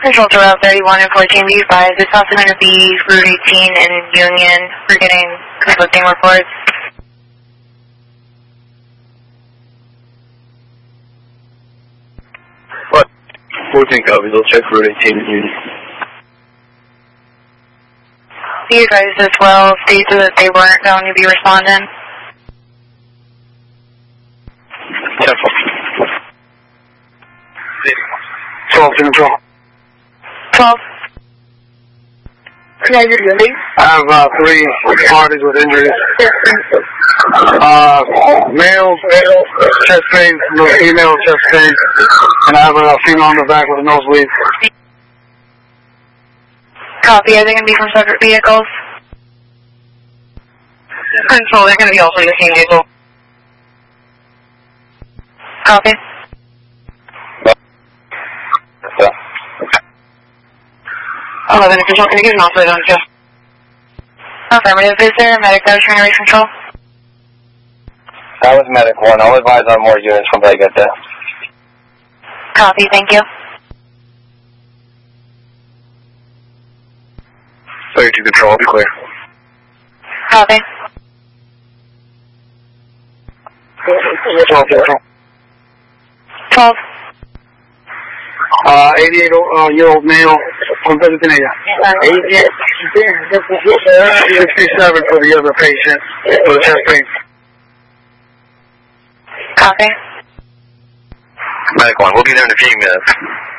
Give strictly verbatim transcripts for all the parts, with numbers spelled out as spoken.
Control to Route thirty-one and fourteen, be advised. It's also going to be Route eighteen and Union. We're getting conflicting reports. What? fourteen copies. I'll check Route eighteen and Union. Be advised as well, stated that they weren't going to be responding. Temple. twelve to control. twelve. I have uh, three parties with injuries. Uh, male, chest pain, female chest pain, and I have a female in the back with a nosebleed. Copy, are they going to be from separate vehicles? Control, they're going to be also in the same vehicle. Copy. Yeah. eleven, Control, can you give an oscillator on two? Affirmative, is there a medic that was trying to reach Control? That was medic one. I'll advise on more units once I get there. Copy, thank you. thirty-two Control, I'll be clear. Copy. twelve to control. twelve. Uh, eighty-eight uh, year old male from Pennsylvania. sixty-seven for the other patient for the chest pain. Copy. Medic one, we'll be there in a few minutes.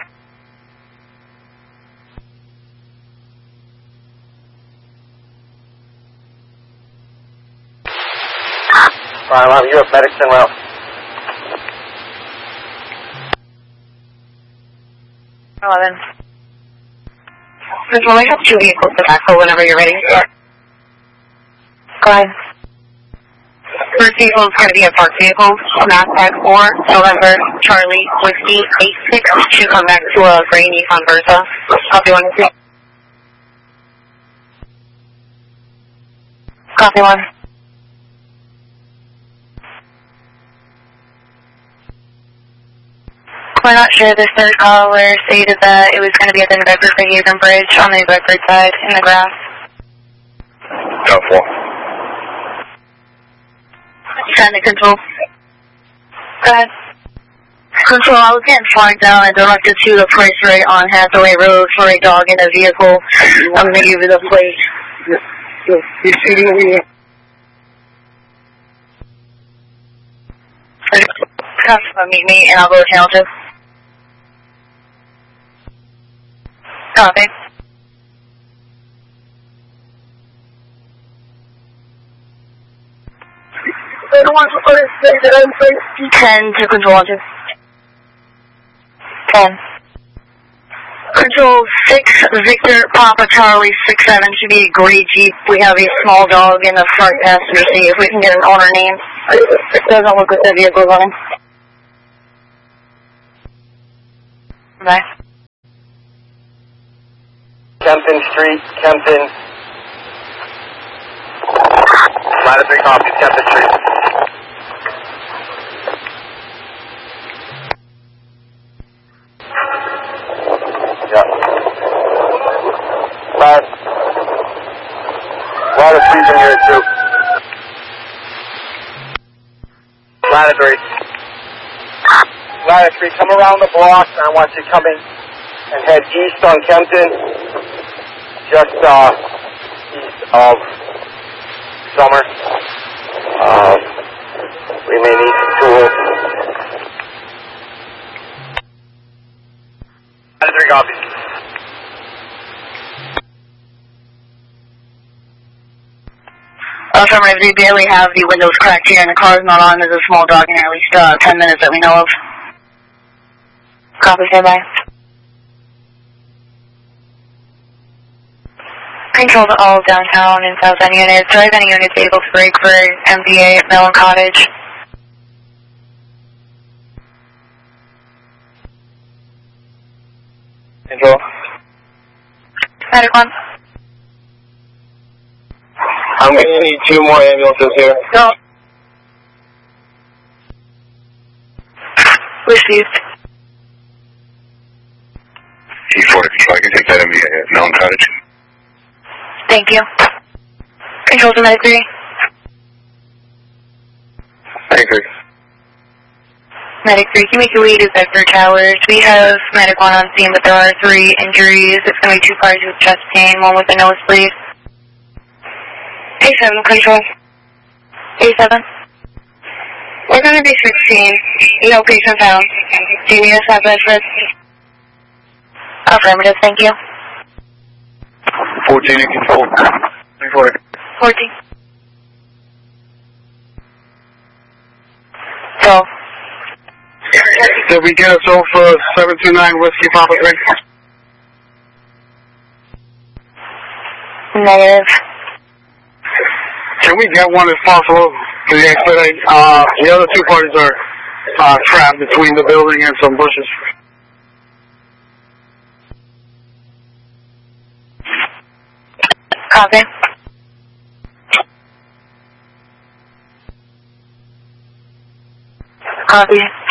Alright, you have medics in route. eleven. Control, I have two vehicles to backfill whenever you're ready. Go ahead. First vehicle is going to be a park vehicle, NASDAQ four, November, Charlie, Whiskey, eight six, should come back to a gray Nissan Versa. Copy one and two. Copy one. We're not sure. This third caller stated that it was going to be at the New Bedford for Haven Bridge on the New Bedford side in the grass. No, four. Trying to control. Go ahead. Control, I was getting flagged down and directed to the place right on Hathaway Road for a dog in a vehicle. I'm going to give you the place. You see the movie? Customer meet me and I'll go to Hamilton. Copy. ten to control one two. ten. Control six, Victor, Papa Charlie, six seven, should be a gray Jeep. We have a small dog in the front passenger seat. If we can get an owner name. It doesn't look like the vehicle's running. Bye. Kempton Street, Kempton. Line of three copies, Kempton Street. Yeah. Line. Line of three's in here too. Line of three. Line of three, come around the block, and I want you coming and head east on Kempton, just uh, east of Summer. Uh, we may need some tools. Line of three copies. Affirmative, we barely have the windows cracked here and the car's not on. There's a small dog in here, at least uh, ten minutes that we know of. Copy, standby. Control to all downtown and south end units. Do I have any units able to break for M V A at Mellon Cottage? Control. Medic one. I'm going to need two more ambulances here. Go. Received. E four to control. I can take that in via Melon Cottage. Thank you. Control to Medic three. Thank you. Medic three, can you make your way to Vector Towers? We have Medic one on scene, but there are three injuries. It's going to be two cars with chest pain, one with a nosebleed. A seven, control. A seven. We're going to be sixteen. No patient found. Do you need us at Bedford? Affirmative, thank you. fourteen in control. fourteen. So. Did we get us over seven two nine Whiskey Papa three? Negative. Can we get one if possible? To the expedite. Uh, the other two parties are uh, trapped between the building and some bushes. Copy. Copy.